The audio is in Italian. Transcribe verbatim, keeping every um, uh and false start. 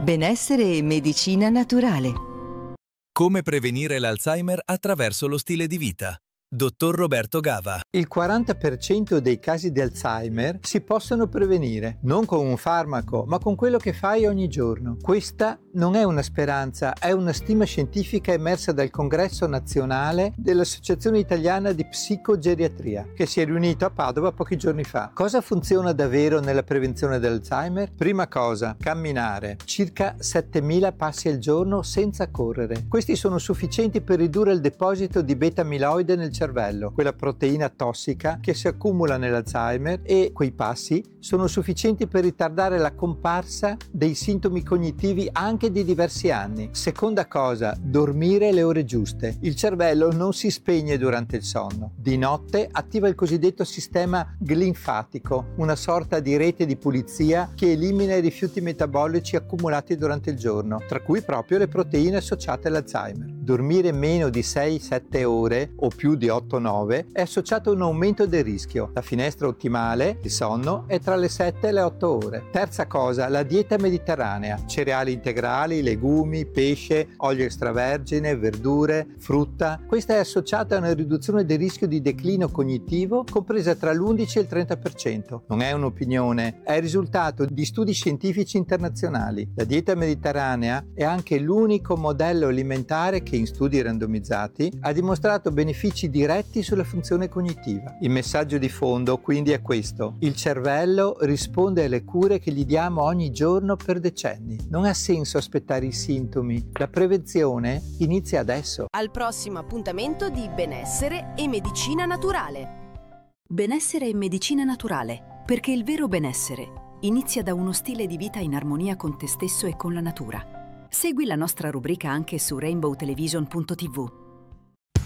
Benessere e medicina naturale. Come prevenire l'Alzheimer attraverso lo stile di vita. Dottor Roberto Gava. Il quaranta per cento dei casi di Alzheimer si possono prevenire, non con un farmaco, ma con quello che fai ogni giorno. Questa non è una speranza, è una stima scientifica emersa dal Congresso Nazionale dell'Associazione Italiana di Psicogeriatria, che si è riunito a Padova pochi giorni fa. Cosa funziona davvero nella prevenzione dell'Alzheimer? Prima cosa, camminare. Circa settemila passi al giorno senza correre. Questi sono sufficienti per ridurre il deposito di beta-amiloide nel cervello, quella proteina tossica che si accumula nell'Alzheimer, e quei passi sono sufficienti per ritardare la comparsa dei sintomi cognitivi anche di diversi anni. Seconda cosa, dormire le ore giuste. Il cervello non si spegne durante il sonno. Di notte attiva il cosiddetto sistema glinfatico, una sorta di rete di pulizia che elimina i rifiuti metabolici accumulati durante il giorno, tra cui proprio le proteine associate all'Alzheimer. Dormire meno di sei sette ore o più di otto nove è associato a un aumento del rischio. La finestra ottimale di sonno è tra le sette e le otto ore. Terza cosa, la dieta mediterranea: cereali integrali, legumi, pesce, olio extravergine, verdure, frutta. Questa è associata a una riduzione del rischio di declino cognitivo compresa tra l'undici e il trenta per cento. Non è un'opinione, è il risultato di studi scientifici internazionali. La dieta mediterranea è anche l'unico modello alimentare che in studi randomizzati ha dimostrato benefici diretti sulla funzione cognitiva. Il messaggio di fondo quindi è questo: il cervello risponde alle cure che gli diamo ogni giorno per decenni. Non ha senso aspettare i sintomi, la prevenzione inizia adesso. Al prossimo appuntamento di Benessere e Medicina Naturale. Benessere e medicina naturale, perché il vero benessere inizia da uno stile di vita in armonia con te stesso e con la natura. Segui la nostra rubrica anche su rainbow television punto tivù.